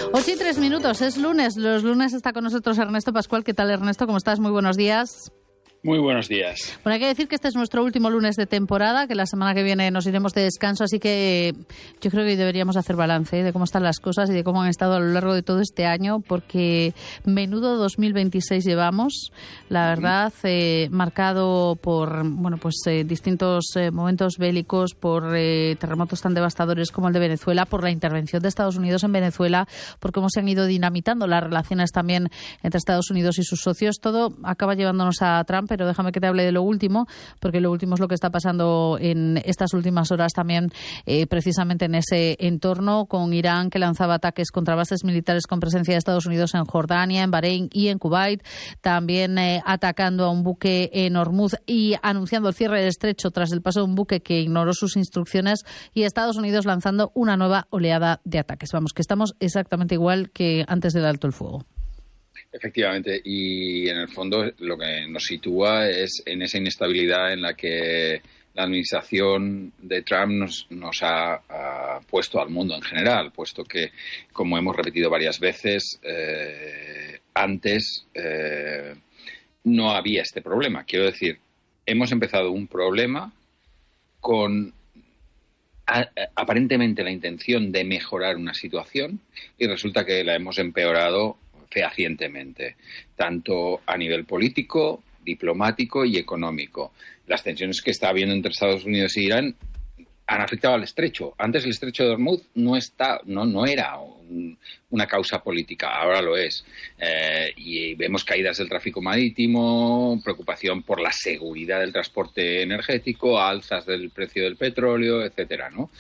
8:03, es lunes. Los lunes está con nosotros Ernesto Pascual. ¿Qué tal, Ernesto? ¿Cómo estás? Muy buenos días. Muy buenos días. Bueno, hay que decir que este es nuestro último lunes de temporada, que la semana que viene nos iremos de descanso, así que yo creo que deberíamos hacer balance de cómo están las cosas y de cómo han estado a lo largo de todo este año, porque menudo 2026 llevamos, la verdad, marcado por distintos momentos bélicos, por terremotos tan devastadores como el de Venezuela, por la intervención de Estados Unidos en Venezuela, por cómo se han ido dinamitando las relaciones también entre Estados Unidos y sus socios. Todo acaba llevándonos a Trump, pero déjame que te hable de lo último, porque lo último es lo que está pasando en estas últimas horas también, precisamente en ese entorno, con Irán, que lanzaba ataques contra bases militares con presencia de Estados Unidos en Jordania, en Bahrein y en Kuwait, también atacando a un buque en Hormuz y anunciando el cierre del estrecho tras el paso de un buque que ignoró sus instrucciones, y Estados Unidos lanzando una nueva oleada de ataques. Vamos, que estamos exactamente igual que antes del alto el fuego. Efectivamente, y en el fondo lo que nos sitúa es en esa inestabilidad en la que la administración de Trump nos ha puesto al mundo en general, puesto que, como hemos repetido varias veces, antes no había este problema. Quiero decir, hemos empezado un problema con aparentemente la intención de mejorar una situación y resulta que la hemos empeorado fehacientemente, tanto a nivel político, diplomático y económico. Las tensiones que está habiendo entre Estados Unidos e Irán han afectado al estrecho. Antes el estrecho de Hormuz no era una causa política, ahora lo es. Y vemos caídas del tráfico marítimo, preocupación por la seguridad del transporte energético, alzas del precio del petróleo, etcétera, ¿no?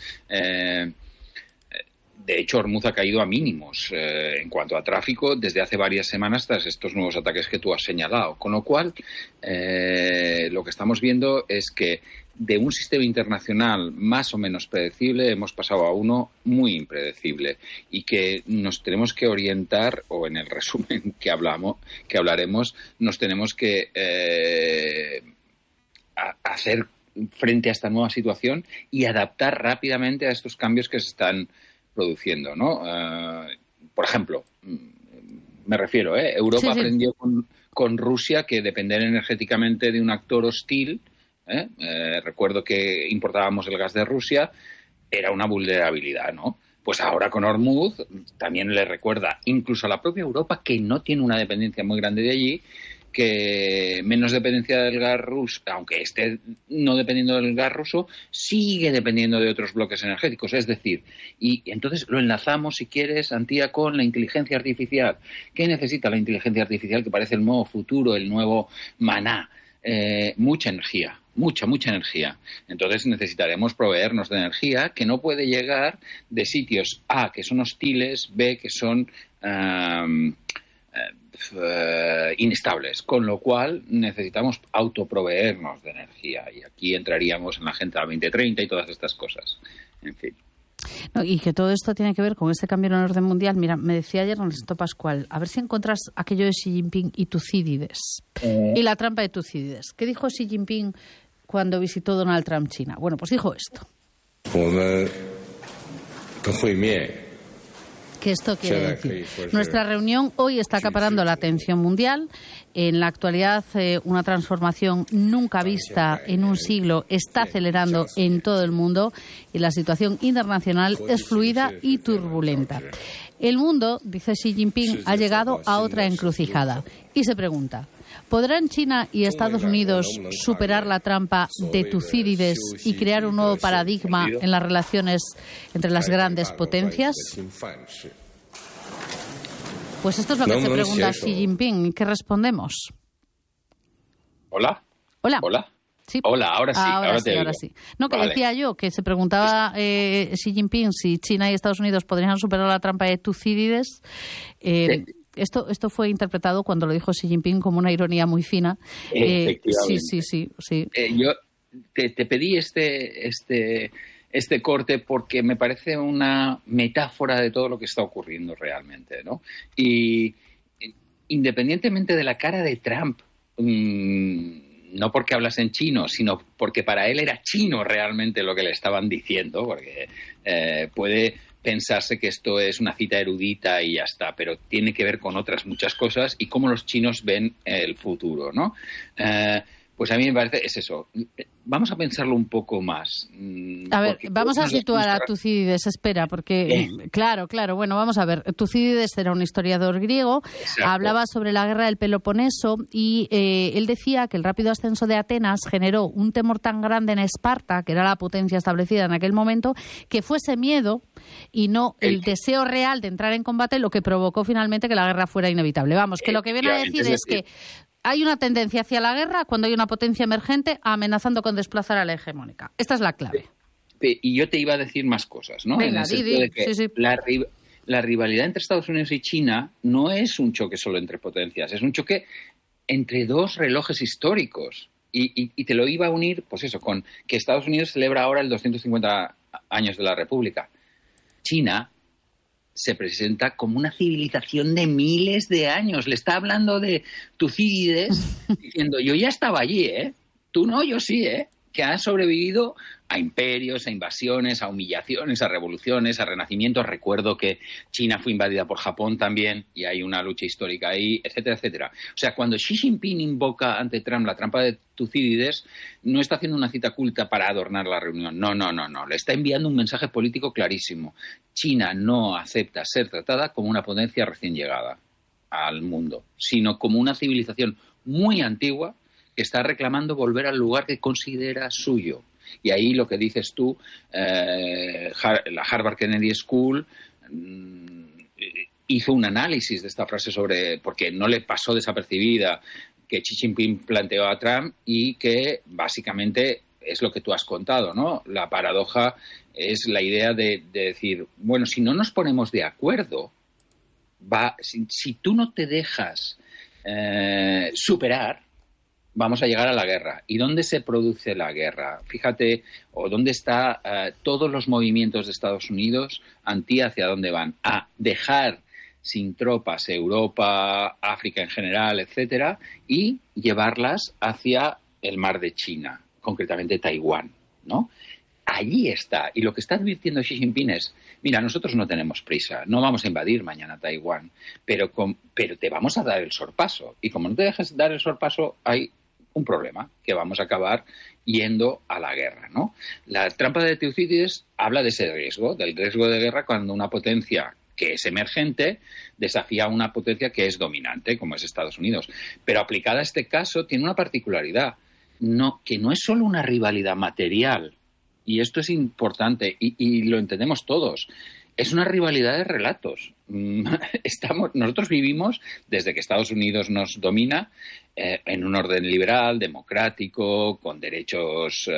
De hecho, Hormuz ha caído a mínimos en cuanto a tráfico desde hace varias semanas tras estos nuevos ataques que tú has señalado. Con lo cual, lo que estamos viendo es que de un sistema internacional más o menos predecible hemos pasado a uno muy impredecible y que nos tenemos que orientar, o en el resumen que hablaremos, nos tenemos que hacer frente a esta nueva situación y adaptar rápidamente a estos cambios que se están produciendo, ¿no? Por ejemplo, me refiero, Europa aprendió con Rusia que depender energéticamente de un actor hostil, recuerdo que importábamos el gas de Rusia, era una vulnerabilidad, ¿no? Pues ahora con Hormuz también le recuerda incluso a la propia Europa, que no tiene una dependencia muy grande de allí, que menos dependencia del gas ruso, aunque esté no dependiendo del gas ruso, sigue dependiendo de otros bloques energéticos. Es decir, y entonces lo enlazamos, si quieres, Antía, con la inteligencia artificial. ¿Qué necesita la inteligencia artificial, que parece el nuevo futuro, el nuevo maná? Mucha energía, mucha energía. Entonces necesitaremos proveernos de energía que no puede llegar de sitios A, que son hostiles, B, que son inestables, con lo cual necesitamos autoproveernos de energía, y aquí entraríamos en la Agenda 2030 y todas estas cosas, en fin. No, y que todo esto tiene que ver con este cambio en el orden mundial. Mira, me decía ayer Ernesto Pascual, a ver si encuentras aquello de Xi Jinping y Tucídides, y la trampa de Tucídides. ¿Qué dijo Xi Jinping cuando visitó Donald Trump China? Bueno, pues dijo esto. ¿Qué esto quiere decir? Nuestra reunión hoy está acaparando la atención mundial. En la actualidad, una transformación nunca vista en un siglo está acelerando en todo el mundo y la situación internacional es fluida y turbulenta. El mundo, dice Xi Jinping, ha llegado a otra encrucijada y se pregunta: ¿podrán China y Estados Unidos superar la trampa de Tucídides y crear un nuevo paradigma en las relaciones entre las grandes potencias? Pues esto es lo que se pregunta Xi Jinping. ¿Qué respondemos? ¿Hola? Sí. Hola, ahora sí. Ahora sí. No, que vale. Decía yo que se preguntaba Xi Jinping si China y Estados Unidos podrían superar la trampa de Tucídides. Esto fue interpretado cuando lo dijo Xi Jinping como una ironía muy fina. Efectivamente. Sí. Yo te pedí este corte porque me parece una metáfora de todo lo que está ocurriendo realmente, ¿no? Y independientemente de la cara de Trump, no porque hablas en chino, sino porque para él era chino realmente lo que le estaban diciendo, porque puede pensarse que esto es una cita erudita y ya está, pero tiene que ver con otras muchas cosas y cómo los chinos ven el futuro, ¿no? Pues a mí me parece, es eso. Vamos a pensarlo un poco más. A ver, vamos a situar a Tucídides, espera, porque, claro, bueno, vamos a ver. Tucídides era un historiador griego, exacto, hablaba sobre la guerra del Peloponeso y él decía que el rápido ascenso de Atenas generó un temor tan grande en Esparta, que era la potencia establecida en aquel momento, que fuese miedo y no el deseo real de entrar en combate lo que provocó finalmente que la guerra fuera inevitable. Vamos, que lo que viene a decir es que hay una tendencia hacia la guerra cuando hay una potencia emergente amenazando con desplazar a la hegemónica. Esta es la clave. Y yo te iba a decir más cosas, ¿no? Venga, en el sentido de que sí. La rivalidad entre Estados Unidos y China no es un choque solo entre potencias, es un choque entre dos relojes históricos. Y te lo iba a unir, pues eso, con que Estados Unidos celebra ahora el 250 años de la República. China se presenta como una civilización de miles de años. Le está hablando de Tucídides diciendo, yo ya estaba allí, ¿eh? Tú no, yo sí, ¿eh? Que ha sobrevivido a imperios, a invasiones, a humillaciones, a revoluciones, a renacimientos. Recuerdo que China fue invadida por Japón también y hay una lucha histórica ahí, etcétera, etcétera. O sea, cuando Xi Jinping invoca ante Trump la trampa de Tucídides, no está haciendo una cita culta para adornar la reunión. No. Le está enviando un mensaje político clarísimo. China no acepta ser tratada como una potencia recién llegada al mundo, sino como una civilización muy antigua que está reclamando volver al lugar que considera suyo. Y ahí lo que dices tú, la Harvard Kennedy School hizo un análisis de esta frase porque no le pasó desapercibida que Xi Jinping planteó a Trump y que básicamente es lo que tú has contado, ¿no? La paradoja es la idea de decir, bueno, si no nos ponemos de acuerdo, si tú no te dejas superar, vamos a llegar a la guerra. ¿Y dónde se produce la guerra? Fíjate, o dónde están todos los movimientos de Estados Unidos hacia dónde van. A dejar sin tropas Europa, África en general, etcétera, y llevarlas hacia el mar de China, concretamente Taiwán, ¿no? Allí está. Y lo que está advirtiendo Xi Jinping es, mira, nosotros no tenemos prisa, no vamos a invadir mañana Taiwán, pero te vamos a dar el sorpaso. Y como no te dejas dar el sorpaso, hay un problema, que vamos a acabar yendo a la guerra, ¿no? La trampa de Tucídides habla de ese riesgo, del riesgo de guerra cuando una potencia que es emergente desafía a una potencia que es dominante, como es Estados Unidos. Pero aplicada a este caso tiene una particularidad, que no es solo una rivalidad material, y esto es importante, y lo entendemos todos. Es una rivalidad de relatos. Nosotros vivimos, desde que Estados Unidos nos domina, en un orden liberal, democrático, con derechos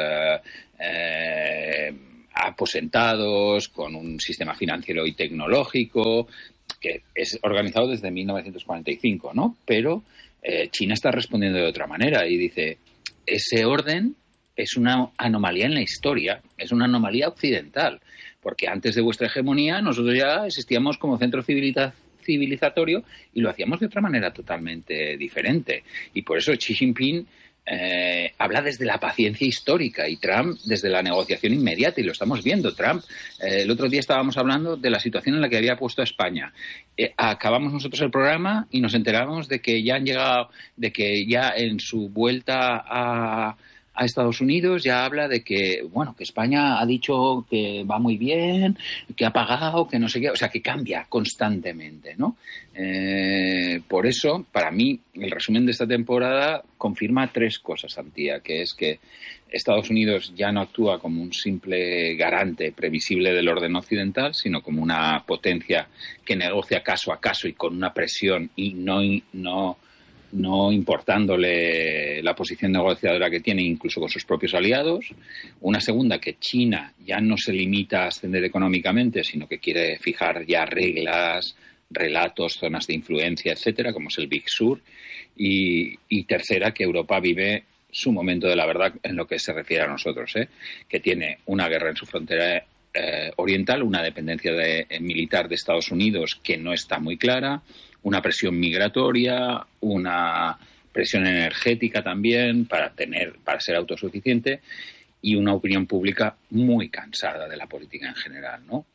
aposentados, con un sistema financiero y tecnológico, que es organizado desde 1945, ¿no? Pero China está respondiendo de otra manera y dice, ese orden es una anomalía en la historia, es una anomalía occidental, porque antes de vuestra hegemonía nosotros ya existíamos como centro civilizatorio y lo hacíamos de otra manera totalmente diferente. Y por eso Xi Jinping habla desde la paciencia histórica y Trump desde la negociación inmediata, y lo estamos viendo. Trump, el otro día estábamos hablando de la situación en la que había puesto a España. Acabamos nosotros el programa y nos enteramos de que ya han llegado, de que ya en su vuelta a Estados Unidos ya habla de que, bueno, que España ha dicho que va muy bien, que ha pagado, que no sé qué, o sea, que cambia constantemente, ¿no? Por eso, para mí, el resumen de esta temporada confirma tres cosas, Antía, que es que Estados Unidos ya no actúa como un simple garante previsible del orden occidental, sino como una potencia que negocia caso a caso y con una presión y no importándole la posición negociadora que tiene incluso con sus propios aliados. Una segunda, que China ya no se limita a ascender económicamente, sino que quiere fijar ya reglas, relatos, zonas de influencia, etcétera, como es el Big Sur. Y tercera, que Europa vive su momento de la verdad en lo que se refiere a nosotros, que tiene una guerra en su frontera oriental, una dependencia militar de Estados Unidos que no está muy clara, una presión migratoria, una presión energética también para ser autosuficiente, y una opinión pública muy cansada de la política en general, ¿no?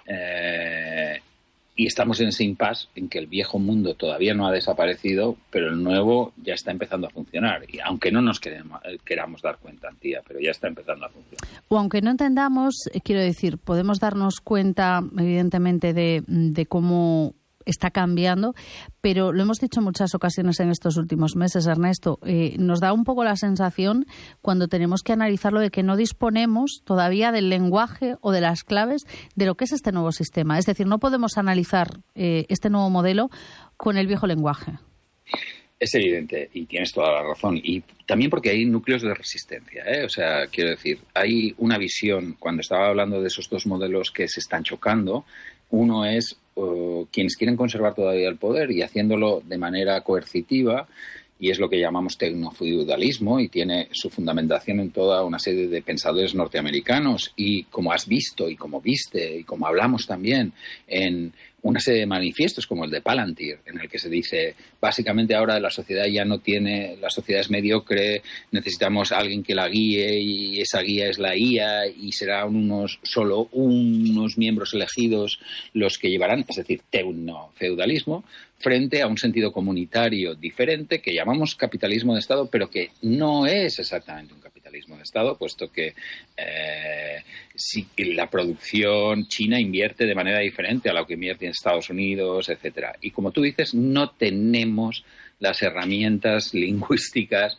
Y estamos en ese impasse en que el viejo mundo todavía no ha desaparecido, pero el nuevo ya está empezando a funcionar. Y aunque no nos queramos dar cuenta, tía, pero ya está empezando a funcionar. O aunque no entendamos, quiero decir, podemos darnos cuenta, evidentemente, de cómo está cambiando, pero lo hemos dicho en muchas ocasiones en estos últimos meses, Ernesto, nos da un poco la sensación cuando tenemos que analizarlo de que no disponemos todavía del lenguaje o de las claves de lo que es este nuevo sistema. Es decir, no podemos analizar este nuevo modelo con el viejo lenguaje. Es evidente y tienes toda la razón. Y también porque hay núcleos de resistencia, ¿eh? O sea, quiero decir, hay una visión, cuando estaba hablando de esos dos modelos que se están chocando, uno es quienes quieren conservar todavía el poder y haciéndolo de manera coercitiva, y es lo que llamamos tecnofeudalismo, y tiene su fundamentación en toda una serie de pensadores norteamericanos, y como has visto y como viste y como hablamos también en una serie de manifiestos como el de Palantir, en el que se dice básicamente ahora la sociedad ya no tiene, la sociedad es mediocre, necesitamos a alguien que la guíe y esa guía es la IA y serán solo unos miembros elegidos los que llevarán, es decir, tecnofeudalismo, frente a un sentido comunitario diferente que llamamos capitalismo de Estado, pero que no es exactamente un capitalismo de Estado, puesto que si la producción china invierte de manera diferente a lo que invierte en Estados Unidos, etcétera. Y como tú dices, no tenemos las herramientas lingüísticas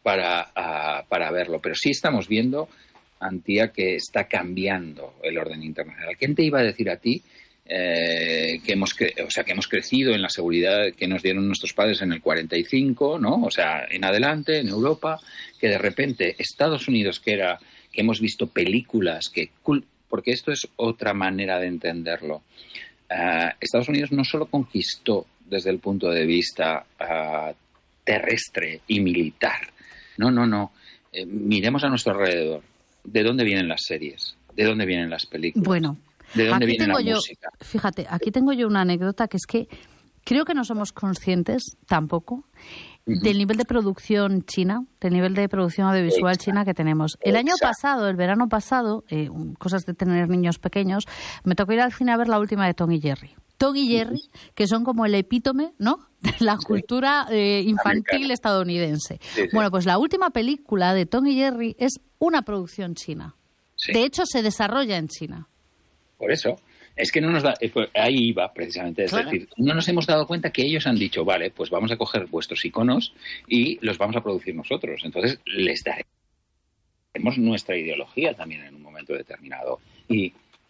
para verlo, pero sí estamos viendo, Antía, que está cambiando el orden internacional. ¿Quién te iba a decir a ti que hemos crecido en la seguridad que nos dieron nuestros padres en el 45, ¿no? O sea, en adelante, en Europa, que de repente Estados Unidos, que hemos visto películas porque esto es otra manera de entenderlo. Estados Unidos no solo conquistó desde el punto de vista terrestre y militar. No. Miremos a nuestro alrededor. ¿De dónde vienen las series? ¿De dónde vienen las películas? Bueno, ¿de dónde viene la música? Fíjate, aquí tengo yo una anécdota que es que creo que no somos conscientes tampoco del nivel de producción china, del nivel de producción audiovisual china que tenemos. El año pasado, el verano pasado, cosas de tener niños pequeños, me tocó ir al cine a ver la última de Tom y Jerry. Tom y Jerry, que son como el epítome, ¿no?, de la cultura infantil estadounidense. Sí. Bueno, pues la última película de Tom y Jerry es una producción china. Sí. De hecho, se desarrolla en China. Por eso. Es que no nos da, ahí iba precisamente, es decir, no nos hemos dado cuenta que ellos han dicho, vale, pues vamos a coger vuestros iconos y los vamos a producir nosotros. Entonces les daremos nuestra ideología también en un momento determinado. Y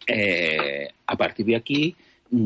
a partir de aquí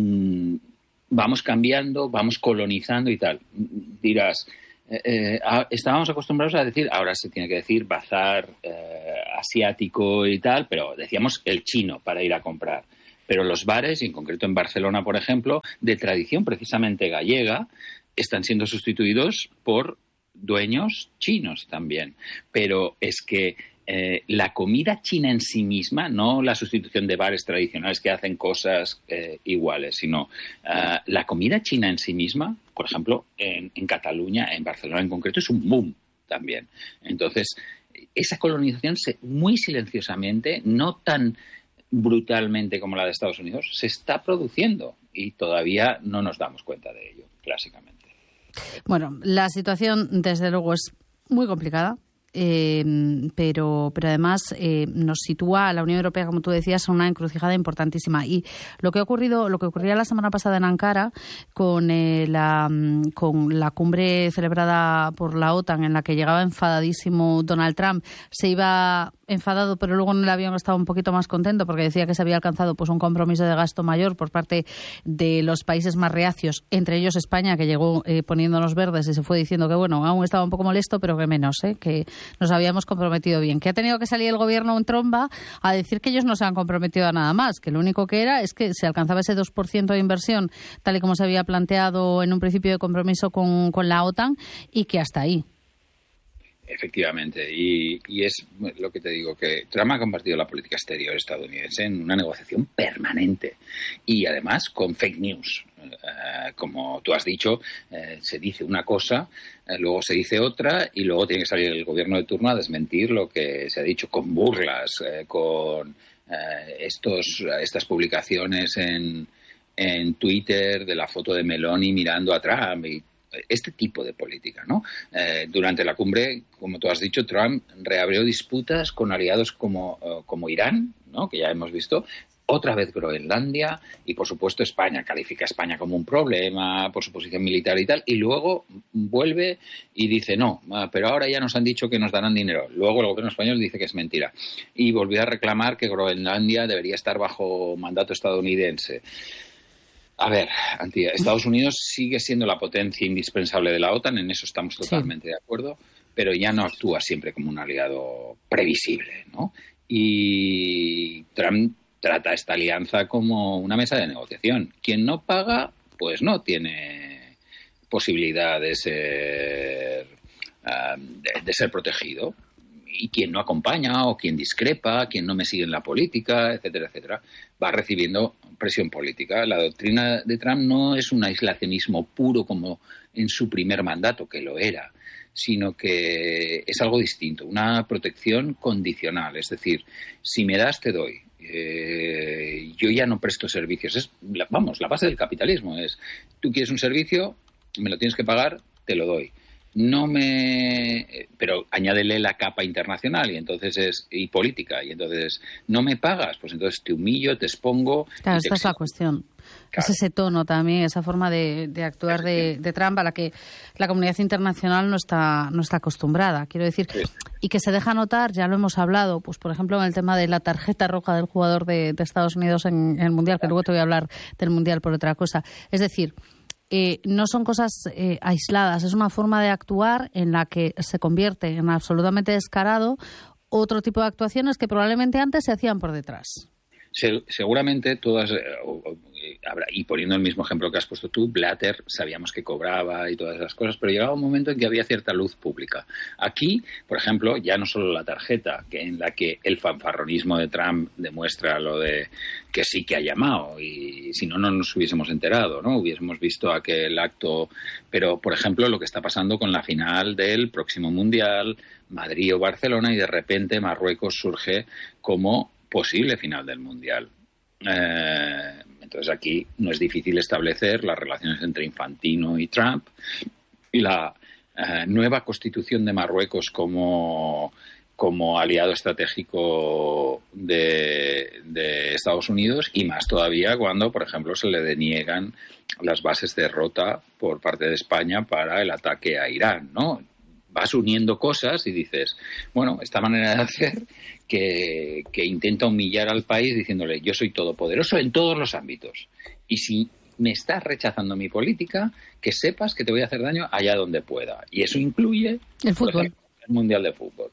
vamos cambiando, vamos colonizando y tal. Dirás, estábamos acostumbrados a decir, ahora se tiene que decir bazar asiático y tal, pero decíamos el chino para ir a comprar. Pero los bares, y en concreto en Barcelona, por ejemplo, de tradición precisamente gallega, están siendo sustituidos por dueños chinos también. Pero es que la comida china en sí misma, no la sustitución de bares tradicionales que hacen cosas iguales, sino la comida china en sí misma, por ejemplo, en Cataluña, en Barcelona en concreto, es un boom también. Entonces, esa colonización muy silenciosamente, no tan brutalmente como la de Estados Unidos, se está produciendo y todavía no nos damos cuenta de ello, clásicamente. Bueno, la situación desde luego es muy complicada. Pero además nos sitúa a la Unión Europea, como tú decías, en una encrucijada importantísima. Y lo que ocurría la semana pasada en Ankara con la cumbre celebrada por la OTAN, en la que llegaba enfadadísimo Donald Trump, se iba enfadado, pero luego en el avión estaba un poquito más contento porque decía que se había alcanzado pues un compromiso de gasto mayor por parte de los países más reacios, entre ellos España, que llegó poniéndonos verdes y se fue diciendo que bueno, aún estaba un poco molesto, pero que menos, que nos habíamos comprometido bien. Que ha tenido que salir el gobierno en tromba a decir que ellos no se han comprometido a nada más, que lo único que era es que se alcanzaba ese 2% de inversión, tal y como se había planteado en un principio de compromiso con la OTAN, y que hasta ahí. Efectivamente, y es lo que te digo, que Trump ha compartido la política exterior estadounidense en una negociación permanente y además con fake news. Como tú has dicho, se dice una cosa, luego se dice otra y luego tiene que salir el gobierno de turno a desmentir lo que se ha dicho con burlas, con estas publicaciones en Twitter de la foto de Meloni mirando a Trump y este tipo de política, ¿no? Durante la cumbre, como tú has dicho, Trump reabrió disputas con aliados como Irán, ¿no? Que ya hemos visto. Otra vez Groenlandia y, por supuesto, España. Califica a España como un problema por su posición militar y tal. Y luego vuelve y dice, no, pero ahora ya nos han dicho que nos darán dinero. Luego el gobierno español dice que es mentira. Y volvió a reclamar que Groenlandia debería estar bajo mandato estadounidense. A ver, Estados Unidos sigue siendo la potencia indispensable de la OTAN. En eso estamos totalmente de acuerdo. Pero ya no actúa siempre como un aliado previsible, ¿no? Y Trump trata esta alianza como una mesa de negociación. Quien no paga, pues no tiene posibilidad de ser protegido. Y quien no acompaña o quien discrepa, quien no me sigue en la política, etcétera, etcétera, va recibiendo presión política. La doctrina de Trump no es un aislacionismo puro como en su primer mandato, que lo era, sino que es algo distinto, una protección condicional. Es decir, si me das, te doy. Yo ya no presto servicios. Es, la base del capitalismo es, tú quieres un servicio, me lo tienes que pagar, te lo doy. Pero añádele la capa internacional y política, y entonces no me pagas, pues entonces te humillo, te expongo. Claro, esta es la cuestión. Claro. Es ese tono también, esa forma de actuar de Trump a la que la comunidad internacional no está acostumbrada. Quiero decir, sí. Y que se deja notar, ya lo hemos hablado, pues por ejemplo en el tema de la tarjeta roja del jugador de Estados Unidos en el Mundial, que luego te voy a hablar del Mundial por otra cosa. Es decir, no son cosas aisladas, es una forma de actuar en la que se convierte en absolutamente descarado otro tipo de actuaciones que probablemente antes se hacían por detrás. Seguramente todas, y poniendo el mismo ejemplo que has puesto tú, Blatter sabíamos que cobraba y todas esas cosas, pero llegaba un momento en que había cierta luz pública. Aquí, por ejemplo, ya no solo la tarjeta, en la que el fanfarronismo de Trump demuestra lo de que sí que ha llamado, y si no, no nos hubiésemos enterado, ¿no? Hubiésemos visto aquel acto. Pero, por ejemplo, lo que está pasando con la final del próximo Mundial, Madrid o Barcelona, y de repente Marruecos surge como posible final del Mundial. Entonces aquí no es difícil establecer las relaciones entre Infantino y Trump y la nueva constitución de Marruecos como aliado estratégico de Estados Unidos, y más todavía cuando, por ejemplo, se le deniegan las bases de Rota por parte de España para el ataque a Irán, ¿no? Vas uniendo cosas y dices, bueno, esta manera de hacer que intenta humillar al país diciéndole, yo soy todopoderoso en todos los ámbitos. Y si me estás rechazando mi política, que sepas que te voy a hacer daño allá donde pueda. Y eso incluye el fútbol, el Mundial de Fútbol.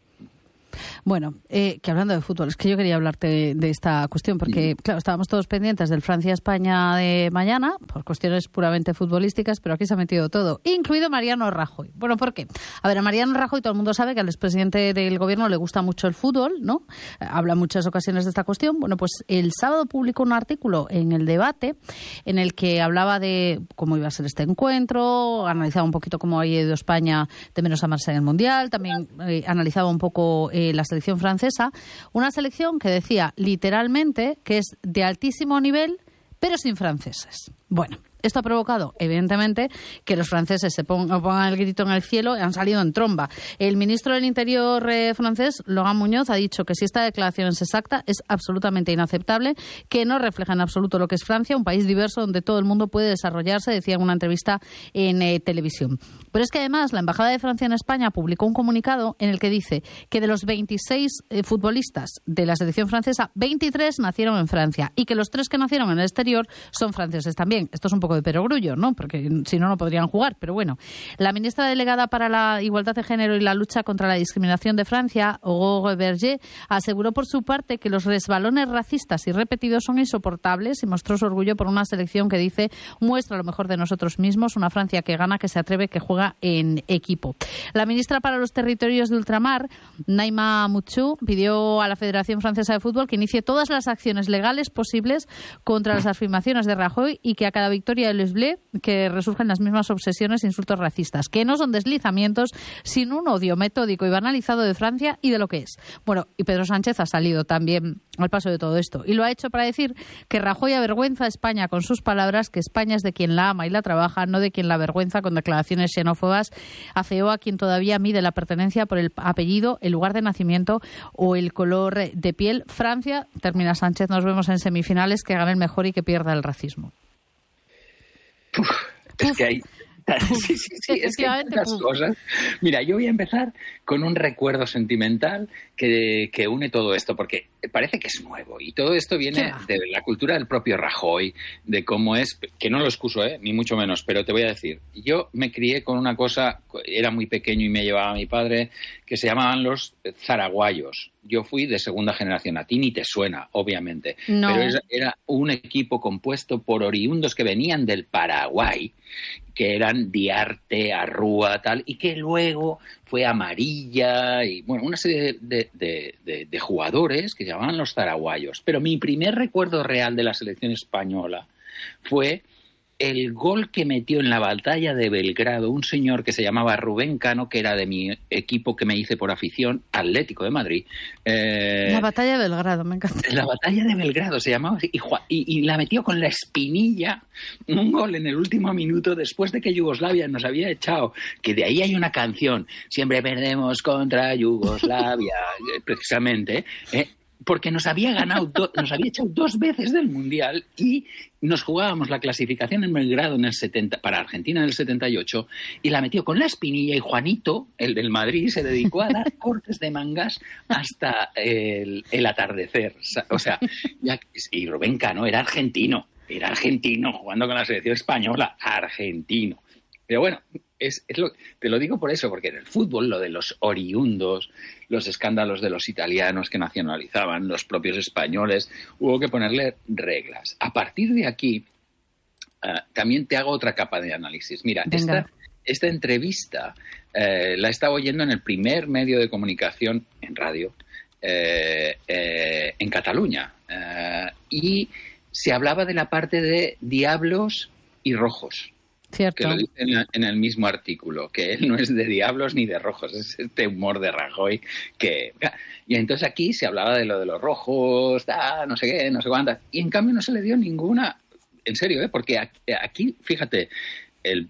Bueno, que hablando de fútbol, es que yo quería hablarte de esta cuestión porque, claro, estábamos todos pendientes del Francia-España de mañana, por cuestiones puramente futbolísticas, pero aquí se ha metido todo, incluido Mariano Rajoy. Bueno, ¿por qué? A ver, a Mariano Rajoy todo el mundo sabe que al expresidente del gobierno le gusta mucho el fútbol, ¿no? Habla en muchas ocasiones de esta cuestión. Bueno, pues el sábado publicó un artículo en El Debate en el que hablaba de cómo iba a ser este encuentro, analizaba un poquito cómo ha ido España de menos a más en el Mundial, también analizaba un poco la selección francesa, una selección que decía literalmente que es de altísimo nivel, pero sin franceses. Bueno, esto ha provocado, evidentemente, que los franceses se pongan el grito en el cielo y han salido en tromba. El ministro del Interior francés, Laurent Muñoz, ha dicho que si esta declaración es exacta, es absolutamente inaceptable, que no refleja en absoluto lo que es Francia, un país diverso donde todo el mundo puede desarrollarse, decía en una entrevista en televisión. Pero es que además la Embajada de Francia en España publicó un comunicado en el que dice que de los 26 futbolistas de la selección francesa, 23 nacieron en Francia y que los 3 que nacieron en el exterior son franceses también. Esto es un poco de perogrullo, ¿no? Porque si no, no podrían jugar. Pero bueno, la ministra delegada para la Igualdad de Género y la lucha contra la discriminación de Francia, Aurore Berger, aseguró por su parte que los resbalones racistas y repetidos son insoportables y mostró su orgullo por una selección que dice muestra lo mejor de nosotros mismos, una Francia que gana, que se atreve, que juega en equipo. La ministra para los Territorios de Ultramar, Naïma Mouchou, pidió a la Federación Francesa de Fútbol que inicie todas las acciones legales posibles contra las afirmaciones de Rajoy y que a cada victoria decía Luis Blé, que resurgen las mismas obsesiones e insultos racistas, que no son deslizamientos, sino un odio metódico y banalizado de Francia y de lo que es. Bueno, y Pedro Sánchez ha salido también al paso de todo esto. Y lo ha hecho para decir que Rajoy avergüenza a España con sus palabras, que España es de quien la ama y la trabaja, no de quien la avergüenza con declaraciones xenófobas. Afeó a quien todavía mide la pertenencia por el apellido, el lugar de nacimiento o el color de piel. Francia, termina Sánchez, nos vemos en semifinales, que gane el mejor y que pierda el racismo. Es que hay... Sí, es que hay muchas cosas. Mira, yo voy a empezar con un recuerdo sentimental que une todo esto, porque parece que es nuevo y todo esto viene de la cultura del propio Rajoy, de cómo es, que no lo excuso, ni mucho menos, pero te voy a decir, yo me crié con una cosa, era muy pequeño y me llevaba mi padre, que se llamaban los zaraguayos. Yo fui de segunda generación, a ti ni te suena, obviamente, no. Pero era un equipo compuesto por oriundos que venían del Paraguay, que eran Diarte, Arrúa, tal, y que luego fue Amarilla y, bueno, una serie de jugadores que se llamaban los zaraguayos. Pero mi primer recuerdo real de la selección española fue el gol que metió en la batalla de Belgrado un señor que se llamaba Rubén Cano, que era de mi equipo que me hice por afición, Atlético de Madrid. La batalla de Belgrado, me encanta. La batalla de Belgrado se llamaba así, y la metió con la espinilla, un gol en el último minuto después de que Yugoslavia nos había echado, que de ahí hay una canción, siempre perdemos contra Yugoslavia, precisamente, porque nos había ganado, nos había echado 2 veces del Mundial y nos jugábamos la clasificación en Belgrado en el 70, para Argentina en el 78, y la metió con la espinilla, y Juanito, el del Madrid, se dedicó a dar cortes de mangas hasta el atardecer. O sea, y Rubén Cano era argentino jugando con la selección española, argentino. Pero bueno, te lo digo por eso, porque en el fútbol lo de los oriundos, los escándalos de los italianos que nacionalizaban, los propios españoles, hubo que ponerle reglas. A partir de aquí, también te hago otra capa de análisis. Mira, esta entrevista la estaba oyendo en el primer medio de comunicación en radio en Cataluña, y se hablaba de la parte de diablos y rojos. Cierto. Que lo dice en el mismo artículo, que él no es de diablos ni de rojos, es este humor de Rajoy que... Y entonces aquí se hablaba de lo de los rojos, no sé qué, no sé cuántas, y en cambio no se le dio ninguna... En serio, porque aquí, fíjate, el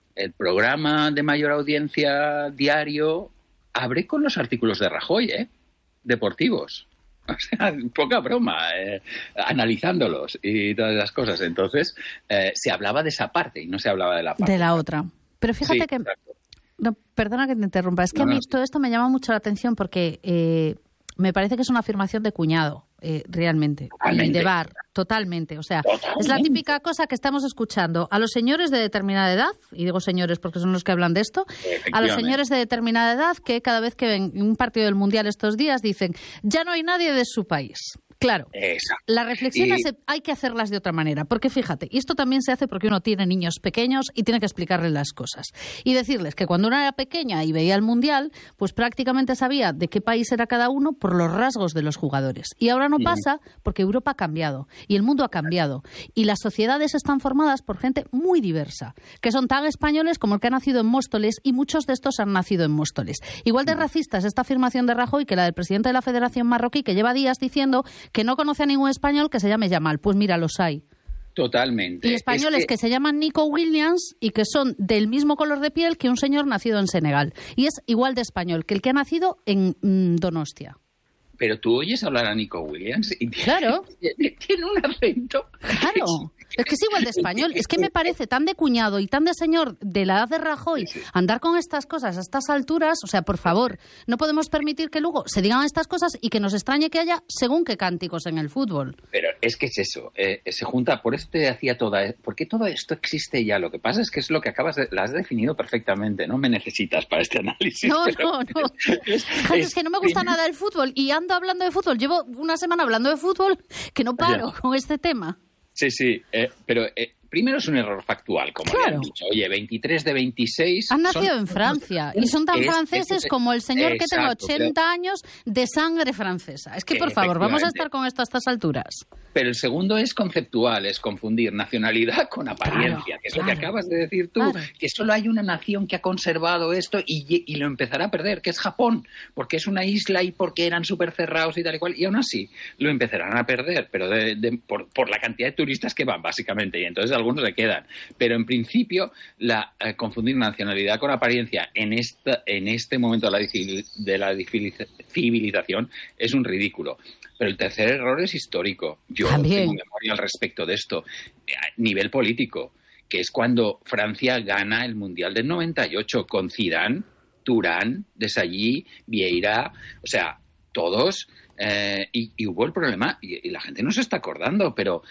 programa de mayor audiencia diario abre con los artículos de Rajoy, deportivos. O sea, poca broma, analizándolos y todas esas cosas. Entonces, se hablaba de esa parte y no se hablaba de la parte. De la otra. Pero fíjate que... No, perdona que te interrumpa. Es que a mí todo esto me llama mucho la atención porque me parece que es una afirmación de cuñado, realmente. Totalmente. De bar, totalmente. O sea, es la típica cosa que estamos escuchando a los señores de determinada edad, y digo señores porque son los que hablan de esto, a los señores de determinada edad que cada vez que ven un partido del Mundial estos días dicen, ya no hay nadie de su país. Claro, las reflexiones hay que hacerlas de otra manera, porque fíjate, y esto también se hace porque uno tiene niños pequeños y tiene que explicarles las cosas. Y decirles que cuando uno era pequeña y veía el Mundial, pues prácticamente sabía de qué país era cada uno por los rasgos de los jugadores. Y ahora no pasa porque Europa ha cambiado y el mundo ha cambiado. Y las sociedades están formadas por gente muy diversa, que son tan españoles como el que ha nacido en Móstoles, y muchos de estos han nacido en Móstoles. Igual de racista es esta afirmación de Rajoy que la del presidente de la Federación Marroquí, que lleva días diciendo que no conoce a ningún español que se llame Yamal. Pues mira, los hay. Totalmente. Y españoles que se llaman Nico Williams y que son del mismo color de piel que un señor nacido en Senegal. Y es igual de español que el que ha nacido en Donostia. Pero tú oyes hablar a Nico Williams y claro. Tiene un acento. Claro. Es que es igual de español. Es que me parece tan de cuñado y tan de señor de la edad de Rajoy andar con estas cosas a estas alturas. O sea, por favor, no podemos permitir que luego se digan estas cosas y que nos extrañe que haya según qué cánticos en el fútbol. Pero es que es eso. Se junta, por eso te decía porque todo esto existe ya. Lo que pasa es que es lo que la has definido perfectamente. No me necesitas para este análisis. No. Es que no me gusta nada el fútbol y ando hablando de fútbol. Llevo una semana hablando de fútbol que no paro con este tema. Sí, pero primero es un error factual, como ya han dicho. Oye, 23 de 26... Han nacido en Francia y son tan franceses como el señor que tenga 80 años de sangre francesa. Es que, por favor, vamos a estar con esto a estas alturas. Pero el segundo es conceptual, es confundir nacionalidad con apariencia, que es lo que acabas de decir tú, que solo hay una nación que ha conservado esto y lo empezará a perder, que es Japón, porque es una isla y porque eran súper cerrados y tal y cual, y aún así lo empezarán a perder, pero por la cantidad de turistas que van, básicamente, y entonces algunos se quedan. Pero en principio, confundir nacionalidad con apariencia en este momento de la civilización es un ridículo. Pero el tercer error es histórico. Yo tengo memoria al respecto de esto. A nivel político, que es cuando Francia gana el Mundial del 98 con Zidane, Thuram, Desailly, Vieira, o sea, todos... y hubo el problema, y la gente no se está acordando, pero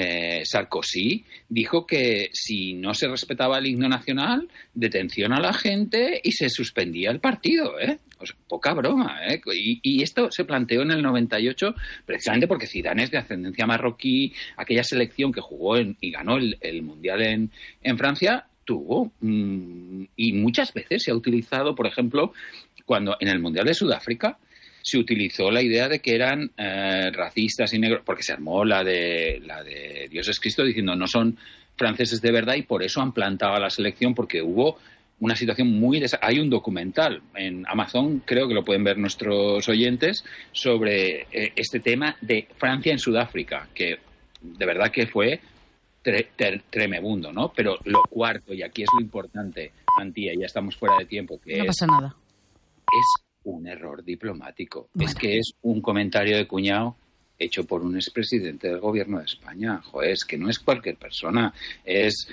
Sarkozy dijo que si no se respetaba el himno nacional, detención a la gente y se suspendía el partido, ¿eh? O sea, poca broma, ¿eh? Y esto se planteó en el 98 precisamente porque Zidane es de ascendencia marroquí, aquella selección que jugó y ganó el Mundial en Francia, tuvo, y muchas veces se ha utilizado, por ejemplo, cuando en el Mundial de Sudáfrica, se utilizó la idea de que eran racistas y negros, porque se armó la de Dios es Cristo diciendo no son franceses de verdad y por eso han plantado a la selección, porque hubo una situación hay un documental en Amazon, creo que lo pueden ver nuestros oyentes, sobre este tema de Francia en Sudáfrica, que de verdad que fue tremebundo, ¿no? Pero lo cuarto, y aquí es lo importante, Antía, ya estamos fuera de tiempo, que no pasa nada. Es un error diplomático. Bueno. Es que es un comentario de cuñado hecho por un expresidente del gobierno de España. Joder, es que no es cualquier persona. Es,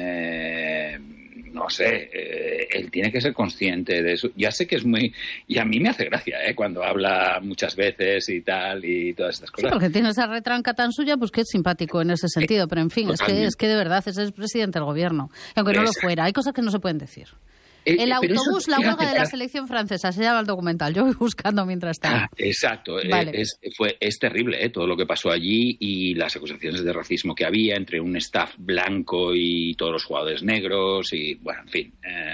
no sé, él tiene que ser consciente de eso. Ya sé que es muy... Y a mí me hace gracia, cuando habla muchas veces y tal, y todas estas cosas. Sí, porque tiene esa retranca tan suya, pues que es simpático en ese sentido. Pero, en fin, es que de verdad es el presidente del gobierno. Y aunque no lo fuera, hay cosas que no se pueden decir. El autobús, la huelga de la selección francesa, se llama el documental. Yo voy buscando mientras tanto. Exacto. Vale. Es terrible todo lo que pasó allí y las acusaciones de racismo que había entre un staff blanco y todos los jugadores negros y, bueno, en fin,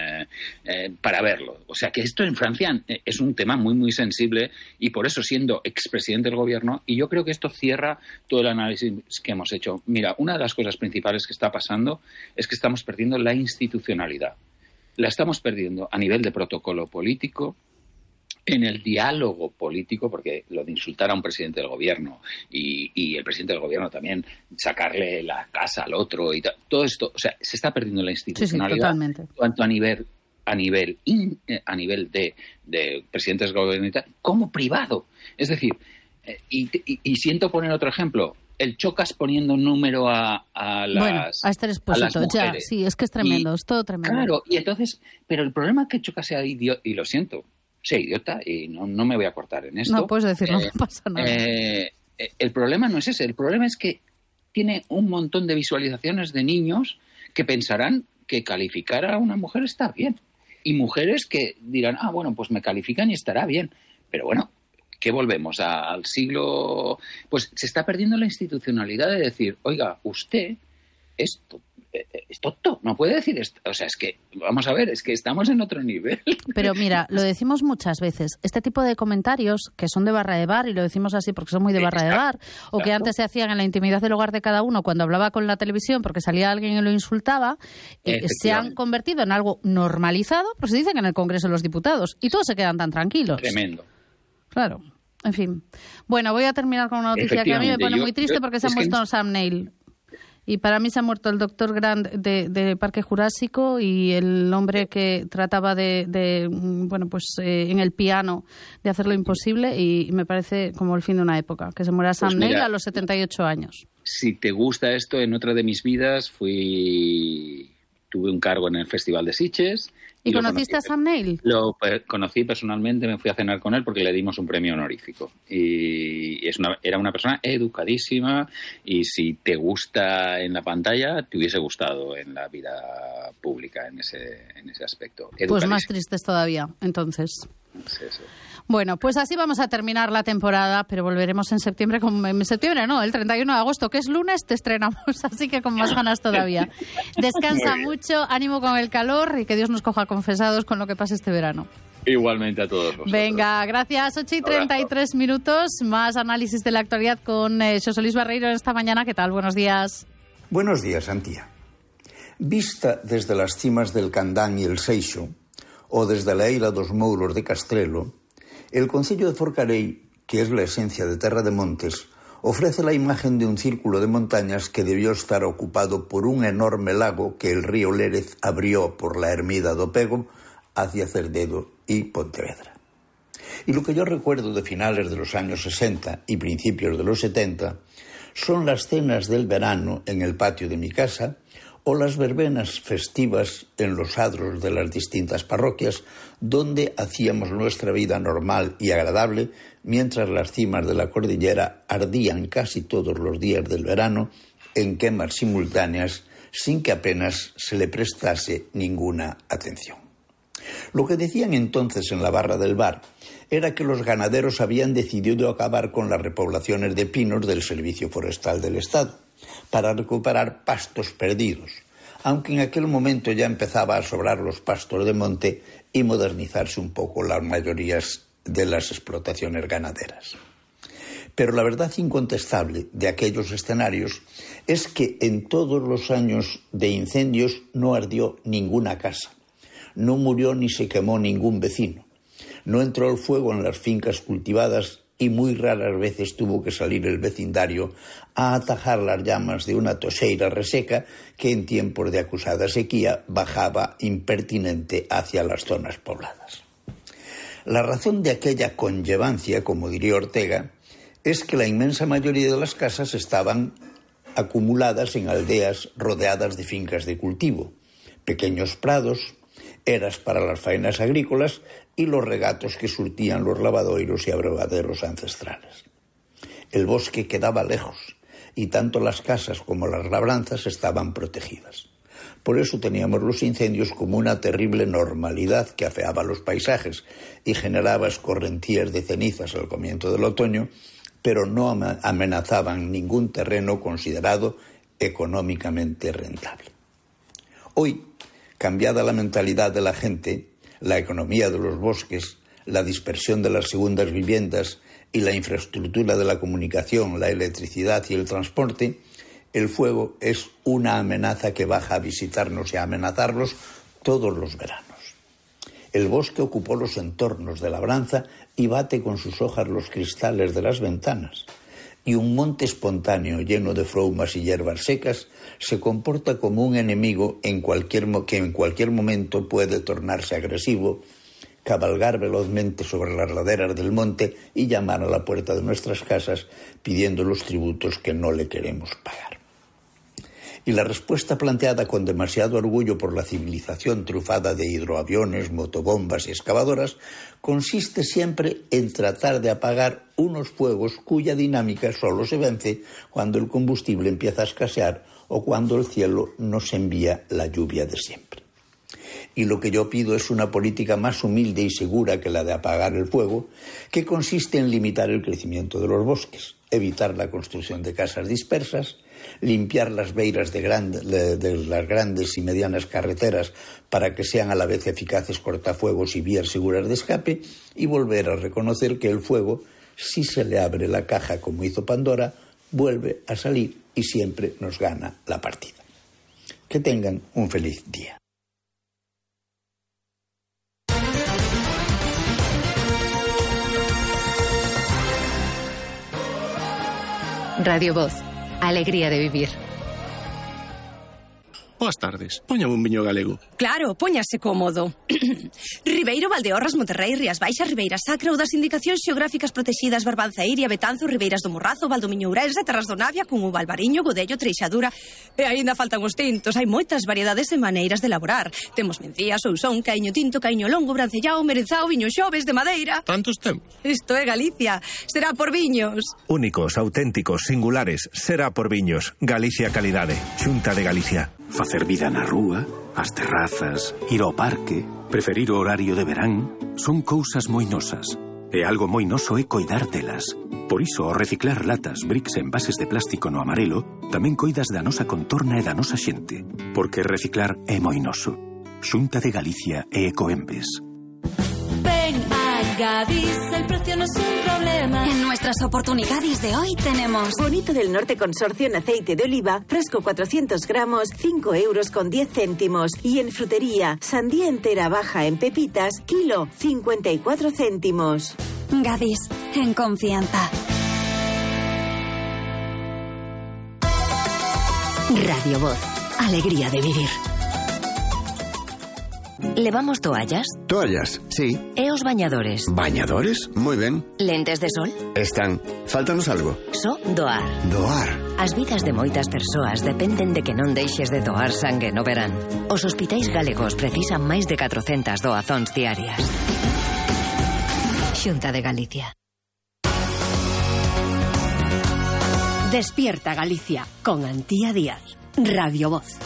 para verlo. O sea que esto en Francia es un tema muy, muy sensible y por eso, siendo expresidente del gobierno, y yo creo que esto cierra todo el análisis que hemos hecho. Mira, una de las cosas principales que está pasando es que estamos perdiendo la institucionalidad. La estamos perdiendo a nivel de protocolo político, en el diálogo político, porque lo de insultar a un presidente del gobierno y el presidente del gobierno también sacarle la casa al otro y todo esto, o sea, se está perdiendo la institucionalidad. Sí, totalmente. Tanto a nivel de presidentes del gobierno como privado. Es decir, y siento poner otro ejemplo. El Chocas poniendo un número a Esther Expósito, ya, sí, es que es tremendo, es todo tremendo. Claro, y entonces, pero el problema es que Chocas sea idiota, y lo siento, sea idiota, y no me voy a cortar en esto. No, puedes decirlo, no pasa nada. El problema no es ese, el problema es que tiene un montón de visualizaciones de niños que pensarán que calificar a una mujer está bien, y mujeres que dirán, bueno, pues me califican y estará bien, pero bueno, ¿qué volvemos al siglo? Pues se está perdiendo la institucionalidad de decir, oiga, usted es tonto, no puede decir esto. O sea, es que, vamos a ver, es que estamos en otro nivel. Pero mira, lo decimos muchas veces, este tipo de comentarios que son de barra de bar, y lo decimos así porque son muy de barra de bar, o que antes se hacían en la intimidad del hogar de cada uno cuando hablaba con la televisión porque salía alguien y lo insultaba, se han convertido en algo normalizado, pues se dicen en el Congreso de los Diputados, y todos se quedan tan tranquilos. Tremendo. Claro, en fin. Bueno, voy a terminar con una noticia que a mí me pone muy triste porque se ha muerto Sam Neill. Y para mí se ha muerto el doctor Grant de Parque Jurásico y el hombre que trataba en el piano de hacer lo imposible, y me parece como el fin de una época, que se muera Sam Neill a los 78 años. Si te gusta esto, en otra de mis vidas tuve un cargo en el Festival de Sitges. ¿Y conociste a Sam Neill? Lo conocí personalmente, me fui a cenar con él porque le dimos un premio honorífico. Y era una persona educadísima, y si te gusta en la pantalla, te hubiese gustado en la vida pública en ese aspecto. Pues más tristes todavía, entonces. Sí. Bueno, pues así vamos a terminar la temporada, pero volveremos en septiembre, el 31 de agosto, que es lunes, te estrenamos, así que con más ganas todavía. Descansa mucho, ánimo con el calor y que Dios nos coja confesados con lo que pase este verano. Igualmente a todos vosotros. Venga, gracias. 8:33 minutos, más análisis de la actualidad con Xosé Luis Barreiro esta mañana. ¿Qué tal? Buenos días. Buenos días, Antía. Vista desde las cimas del Candán y el Seixo, o desde la Eira dos Mouros de Castrelo, el concello de Forcarei, que es la esencia de Terra de Montes, ofrece la imagen de un círculo de montañas que debió estar ocupado por un enorme lago que el río Lérez abrió por la ermida do Pego hacia Cerdedo y Pontevedra. Y lo que yo recuerdo de finales de los años 60 y principios de los 70 son las cenas del verano en el patio de mi casa o las verbenas festivas en los adros de las distintas parroquias, donde hacíamos nuestra vida normal y agradable, mientras las cimas de la cordillera ardían casi todos los días del verano en quemas simultáneas, sin que apenas se le prestase ninguna atención. Lo que decían entonces en la barra del bar era que los ganaderos habían decidido acabar con las repoblaciones de pinos del Servicio Forestal del Estado, para recuperar pastos perdidos, aunque en aquel momento ya empezaba a sobrar los pastos de monte y modernizarse un poco las mayorías de las explotaciones ganaderas. Pero la verdad incontestable de aquellos escenarios es que en todos los años de incendios no ardió ninguna casa, no murió ni se quemó ningún vecino, no entró el fuego en las fincas cultivadas y muy raras veces tuvo que salir el vecindario a atajar las llamas de una toseira reseca que en tiempos de acusada sequía bajaba impertinente hacia las zonas pobladas. La razón de aquella conllevancia, como diría Ortega, es que la inmensa mayoría de las casas estaban acumuladas en aldeas rodeadas de fincas de cultivo, pequeños prados, eras para las faenas agrícolas y los regatos que surtían los lavadoiros y abrevaderos ancestrales. El bosque quedaba lejos y tanto las casas como las labranzas estaban protegidas. Por eso teníamos los incendios como una terrible normalidad que afeaba los paisajes y generaba escorrentías de cenizas al comienzo del otoño, pero no amenazaban ningún terreno considerado económicamente rentable. Hoy, cambiada la mentalidad de la gente, la economía de los bosques, la dispersión de las segundas viviendas y la infraestructura de la comunicación, la electricidad y el transporte, el fuego es una amenaza que baja a visitarnos y a amenazarnos todos los veranos. El bosque ocupó los entornos de labranza y bate con sus hojas los cristales de las ventanas. Y un monte espontáneo lleno de froumas y hierbas secas se comporta como un enemigo que en cualquier momento puede tornarse agresivo, cabalgar velozmente sobre las laderas del monte y llamar a la puerta de nuestras casas pidiendo los tributos que no le queremos pagar. Y la respuesta planteada con demasiado orgullo por la civilización trufada de hidroaviones, motobombas y excavadoras consiste siempre en tratar de apagar unos fuegos cuya dinámica solo se vence cuando el combustible empieza a escasear o cuando el cielo nos envía la lluvia de siempre. Y lo que yo pido es una política más humilde y segura que la de apagar el fuego, que consiste en limitar el crecimiento de los bosques, evitar la construcción de casas dispersas, limpiar las beiras de las grandes y medianas carreteras para que sean a la vez eficaces cortafuegos y vías seguras de escape, y volver a reconocer que el fuego, si se le abre la caja como hizo Pandora, vuelve a salir y siempre nos gana la partida. Que tengan un feliz día. Radio Voz, alegría de vivir. Boas tardes. Póñame un viño galego. Claro, póñase cómodo. Ribeiro, Valdeorras, Monterrei, Rías Baixas, Ribeira Sacra ou das indicacións xeográficas protegidas Barbanza, Iria, Betanzo, Ribeiras do Morrazo, Valdomiño Ourense, Terras do Navia, Cunhuva, Albariño, Godello, Treixadura. E aínda faltan os tintos. Hai moitas variedades e maneiras de elaborar. Temos mencía, sousón, caíño tinto, caíño longo, brancellao, merenzao, viño xoves de madeira. Tantos temos. Isto é Galicia. Será por viños. Únicos, auténticos, singulares. Será por viños. Galicia Calidade. Xunta de Galicia. facer vida na rúa, as terrazas, ir ao parque, preferir o horario de verán, son cousas moi nosas. E algo moi noso é coidar delas. Por iso, ao reciclar latas, bricks e envases de plástico no amarelo, tamén coidas da nosa contorna e da nosa xente. Porque reciclar é moi noso. Xunta de Galicia e Ecoembes. Ven a Gadis, el precio no es un problema. En nuestras oportunidades de hoy tenemos Bonito del Norte Consorcio en aceite de oliva, fresco 400 gramos, 5 euros con 10 céntimos. Y en frutería, sandía entera baja en pepitas, kilo, 54 céntimos. Gadis, en confianza. Radio Voz. Alegría de vivir. ¿Levamos toallas? Toallas, sí. E os bañadores? ¿Bañadores? Muy ben. Lentes de sol? Están. Fáltanos algo. Só doar. Doar. As vidas de moitas persoas dependen de que non deixes de doar sangue no verán. Os hospitais galegos precisan máis de 400 doazóns diarias. Xunta de Galicia. Despierta Galicia con Antía Díaz. Radio Voz.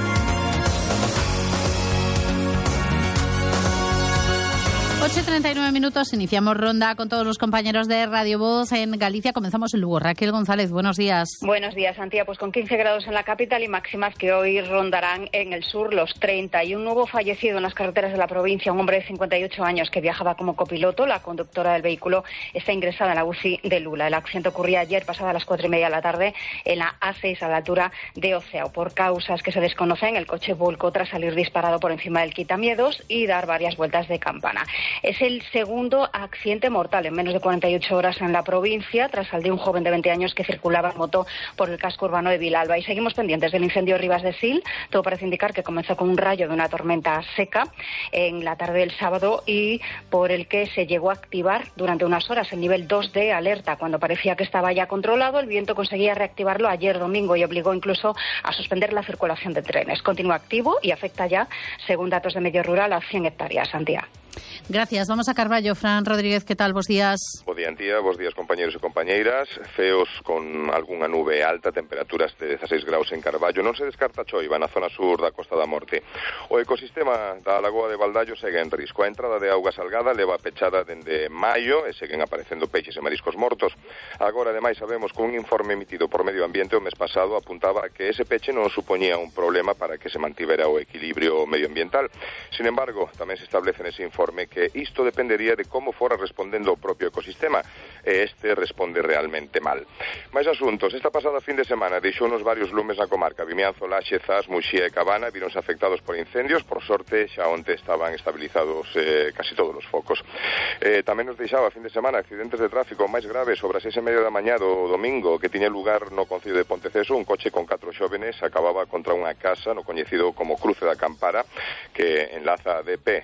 8:39 minutos, iniciamos ronda con todos los compañeros de Radio Voz en Galicia. Comenzamos en Lugo. Raquel González, buenos días. Buenos días, Antía. Pues con 15 grados en la capital y máximas que hoy rondarán en el sur los 30. Y un nuevo fallecido en las carreteras de la provincia, un hombre de 58 años que viajaba como copiloto. La conductora del vehículo está ingresada en la UCI de Lula. El accidente ocurría ayer, pasada las 4:30 de la tarde, en la A6 a la altura de Oceao. Por causas que se desconocen, el coche volcó tras salir disparado por encima del quitamiedos y dar varias vueltas de campana. Es el segundo accidente mortal en menos de 48 horas en la provincia, tras el de un joven de 20 años que circulaba en moto por el casco urbano de Vilalba. Y seguimos pendientes del incendio de Ribas de Sil. Todo parece indicar que comenzó con un rayo de una tormenta seca en la tarde del sábado y por el que se llegó a activar durante unas horas el nivel 2 de alerta. Cuando parecía que estaba ya controlado, el viento conseguía reactivarlo ayer domingo y obligó incluso a suspender la circulación de trenes. Continúa activo y afecta ya, según datos de Medio Rural, a 100 hectáreas. Santiago. Gracias. Vamos a Carballo. Fran Rodríguez, ¿qué tal? Bos días. Bo día, Antía. Bos días, compañeros e compañeiras. Feos con algunha nube alta, temperaturas de 16 graus en Carballo. Non se descarta choiva na zona sur da Costa da Morte. O ecosistema da Lagoa de Baldaio segue en risco. A entrada de auga salgada leva pechada dende maio e seguen aparecendo peixes e mariscos mortos. Agora, ademais, sabemos que un informe emitido por Medio Ambiente o mes pasado apuntaba que ese peche non supoñía un problema para que se mantivera o equilibrio medioambiental. Sin embargo, tamén se establece nese informe que isto dependería de como fora respondendo o propio ecosistema, e este responde realmente mal. Mais asuntos. Esta pasada fin de semana deixounos varios lumes na comarca. Vimianzo, Laxe, Zas, Muxía e Cabana víronse afectados por incendios. Por sorte, xa onte estaban estabilizados casi todos os focos. Tamén nos deixaba fin de semana accidentes de tráfico máis graves sobre as 6:30 da mañá do domingo que tiña lugar no concello de Ponteceso. Un coche con 4 xóvenes acababa contra unha casa no coñecido como Cruce da Campara, que enlaza a DP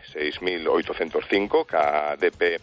6805 ca DP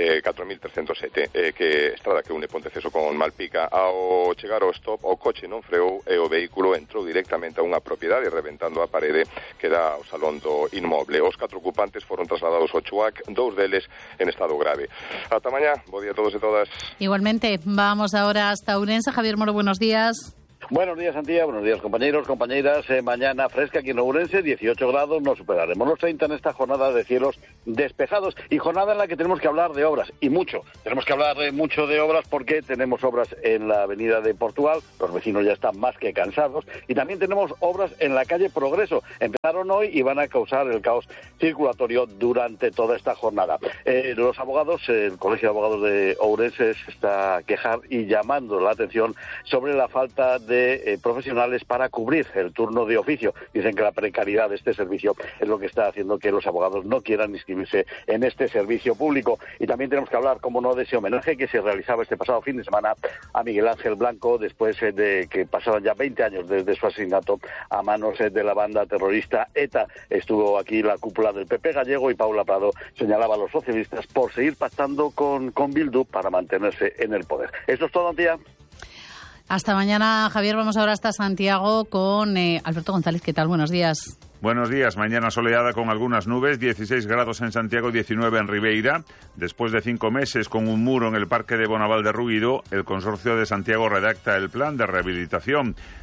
4307, que estrada que une Ponteceso con Malpica. Ao chegar ao stop, o coche non freou e o vehículo entrou directamente a unha propiedade, reventando a parede que dá ao salón do inmoble. Os 4 ocupantes foron trasladados ao Chuac, 2 deles en estado grave. Ata mañá, bo día a todos e todas. Igualmente, vamos ahora hasta Ourense. Javier Moro, buenos días. Buenos días, Antía. Buenos días, compañeros, compañeras. Mañana fresca aquí en Ourense, 18 grados, no superaremos los 30 en esta jornada de cielos despejados y jornada en la que tenemos que hablar de obras, y mucho. Tenemos que hablar mucho de obras porque tenemos obras en la avenida de Portugal, los vecinos ya están más que cansados, y también tenemos obras en la calle Progreso. Empezaron hoy y van a causar el caos circulatorio durante toda esta jornada. Los abogados, el Colegio de Abogados de Ourense se está a quejar y llamando la atención sobre la falta de profesionales para cubrir el turno de oficio. Dicen que la precariedad de este servicio es lo que está haciendo que los abogados no quieran inscribirse en este servicio público. Y también tenemos que hablar, como no, de ese homenaje que se realizaba este pasado fin de semana a Miguel Ángel Blanco, después de que pasaban ya 20 años desde su asesinato a manos de la banda terrorista ETA. Estuvo aquí la cúpula del PP gallego y Paula Prado señalaba a los socialistas por seguir pactando con Bildu para mantenerse en el poder. Esto es todo, Antía. Hasta mañana, Javier. Vamos ahora hasta Santiago con Alberto González. ¿Qué tal? Buenos días. Buenos días. Mañana soleada con algunas nubes, 16 grados en Santiago, 19 en Ribeira. Después de 5 meses con un muro en el Parque de Bonaval derruido, el Consorcio de Santiago redacta el plan de rehabilitación.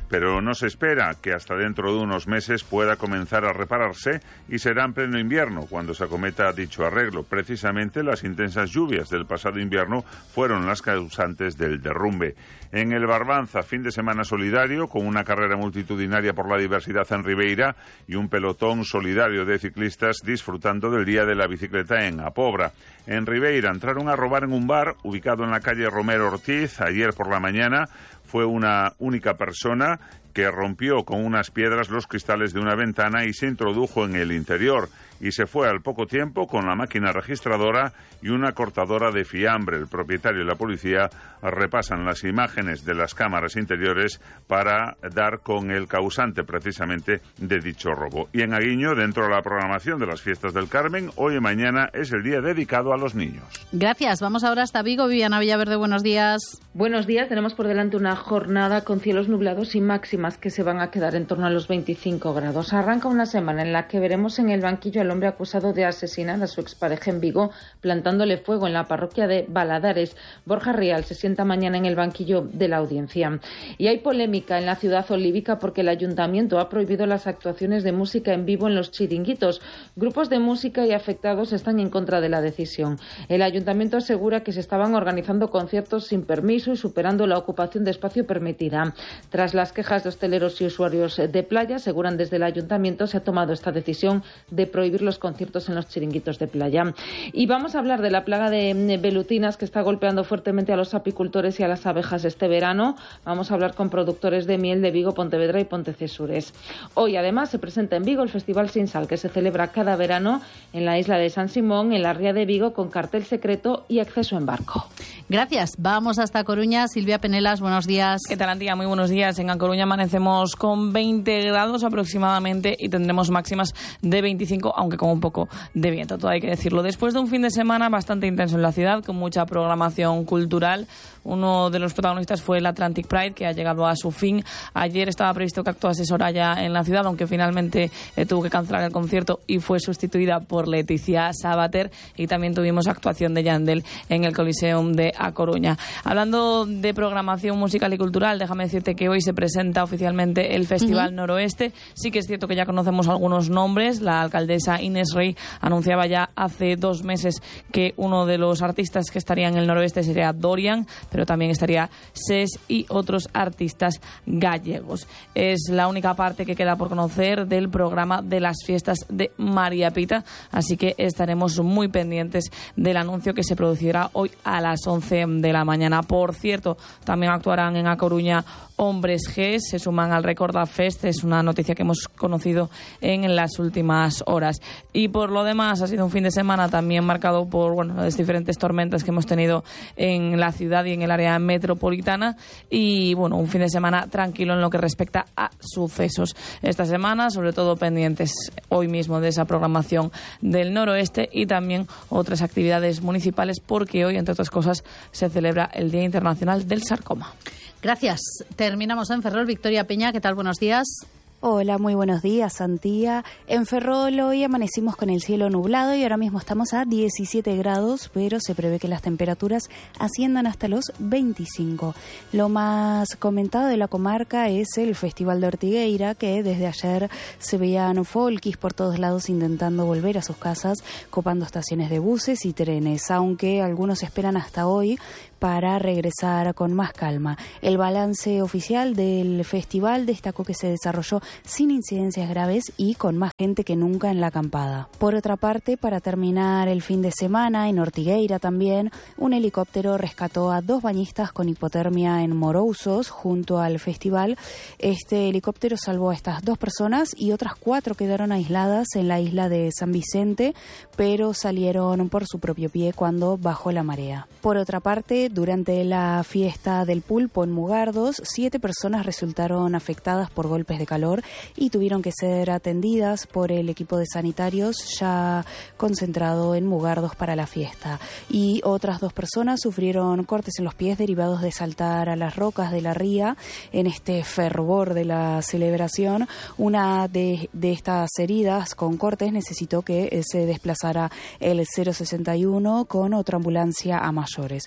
pero no se espera que hasta dentro de unos meses pueda comenzar a repararse y será en pleno invierno cuando se acometa dicho arreglo. Precisamente las intensas lluvias del pasado invierno fueron las causantes del derrumbe. En el Barbanza, fin de semana solidario, con una carrera multitudinaria por la diversidad en Ribeira y un pelotón solidario de ciclistas disfrutando del Día de la Bicicleta en Apobra. En Ribeira entraron a robar en un bar ubicado en la calle Romero Ortiz ayer por la mañana. Fue una única persona que rompió con unas piedras los cristales de una ventana y se introdujo en el interior y se fue al poco tiempo con la máquina registradora y una cortadora de fiambre. El propietario y la policía repasan las imágenes de las cámaras interiores para dar con el causante precisamente de dicho robo. Y en Aguiño, dentro de la programación de las fiestas del Carmen, hoy y mañana es el día dedicado a los niños. Gracias. Vamos ahora hasta Vigo. Viviana Villaverde, buenos días. Buenos días. Tenemos por delante una jornada con cielos nublados y máximas que se van a quedar en torno a los 25 grados. Arranca una semana en la que veremos en el banquillo al hombre acusado de asesinar a su expareja en Vigo, plantándole fuego en la parroquia de Baladares. Borja Rial se sienta mañana en el banquillo de la audiencia. Y hay polémica en la ciudad olívica porque el ayuntamiento ha prohibido las actuaciones de música en vivo en los chiringuitos. Grupos de música y afectados están en contra de la decisión. El ayuntamiento asegura que se estaban organizando conciertos sin permiso y superando la ocupación de espacio permitida. Tras las quejas de hosteleros y usuarios de playa, aseguran desde el ayuntamiento se ha tomado esta decisión de prohibir los conciertos en los chiringuitos de playa. Y vamos a hablar de la plaga de velutinas que está golpeando fuertemente a los apicultores y a las abejas este verano. Vamos a hablar con productores de miel de Vigo, Pontevedra y Pontecesures. Hoy además se presenta en Vigo el Festival Sin Sal, que se celebra cada verano en la isla de San Simón, en la ría de Vigo, con cartel secreto y acceso en barco. Gracias. Vamos hasta Coruña. Silvia Penelas, buenos días. ¿Qué tal, Antía? Muy buenos días. En A Coruña amanecemos con 20 grados aproximadamente y tendremos máximas de 25, aunque con un poco de viento, todo hay que decirlo. Después de un fin de semana bastante intenso en la ciudad, con mucha programación cultural, uno de los protagonistas fue el Atlantic Pride, que ha llegado a su fin. Ayer estaba previsto que actuase Soraya en la ciudad, aunque finalmente tuvo que cancelar el concierto y fue sustituida por Leticia Sabater. Y también tuvimos actuación de Yandel en el Coliseum de A Coruña. Hablando de programación musical y cultural, déjame decirte que hoy se presenta oficialmente el Festival Noroeste. Sí que es cierto que ya conocemos algunos nombres. La alcaldesa Inés Rey anunciaba ya hace 2 meses que uno de los artistas que estaría en el Noroeste sería Dorian, pero también estaría SES y otros artistas gallegos. Es la única parte que queda por conocer del programa de las fiestas de María Pita, así que estaremos muy pendientes del anuncio que se producirá hoy a las 11 de la mañana. Por cierto, también actuarán en A Coruña Hombres G, se suman al Recorda Fest, es una noticia que hemos conocido en las últimas horas. Y por lo demás, ha sido un fin de semana también marcado por las diferentes tormentas que hemos tenido en la ciudad y en el área metropolitana, y un fin de semana tranquilo en lo que respecta a sucesos. Esta semana, sobre todo pendientes hoy mismo de esa programación del Noroeste y también otras actividades municipales, porque hoy, entre otras cosas, se celebra el Día Internacional del Sarcoma. Gracias. Terminamos en Ferrol. Victoria Peña, ¿qué tal? Buenos días. Hola, muy buenos días, Antía. En Ferrol hoy amanecimos con el cielo nublado y ahora mismo estamos a 17 grados, pero se prevé que las temperaturas asciendan hasta los 25. Lo más comentado de la comarca es el Festival de Ortigueira, que desde ayer se veían folkis por todos lados intentando volver a sus casas, copando estaciones de buses y trenes, aunque algunos esperan hasta hoy para regresar con más calma. El balance oficial del festival destacó que se desarrolló sin incidencias graves y con más gente que nunca en la acampada. Por otra parte, para terminar el fin de semana, en Ortigueira también, un helicóptero rescató a 2 bañistas con hipotermia en Morouzos junto al festival. Este helicóptero salvó a estas 2 personas y otras 4 quedaron aisladas en la isla de San Vicente, pero salieron por su propio pie cuando bajó la marea. Por otra parte, durante la fiesta del pulpo en Mugardos, 7 personas resultaron afectadas por golpes de calor y tuvieron que ser atendidas por el equipo de sanitarios ya concentrado en Mugardos para la fiesta. Y otras 2 personas sufrieron cortes en los pies derivados de saltar a las rocas de la ría en este fervor de la celebración. Una de estas heridas con cortes necesitó que se desplazara el 061 con otra ambulancia a mayores.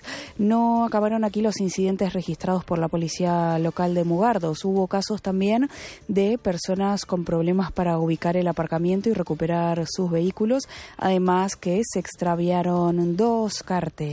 No acabaron aquí los incidentes registrados por la policía local de Mugardos. Hubo casos también de personas con problemas para ubicar el aparcamiento y recuperar sus vehículos, además que se extraviaron 2 carteles.